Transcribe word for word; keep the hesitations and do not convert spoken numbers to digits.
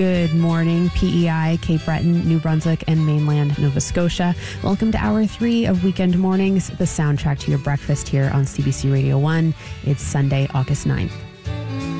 Good morning, P E I, Cape Breton, New Brunswick, and mainland Nova Scotia. Welcome to hour three of Weekend Mornings, the soundtrack to your breakfast here on C B C Radio one. It's Sunday, August ninth.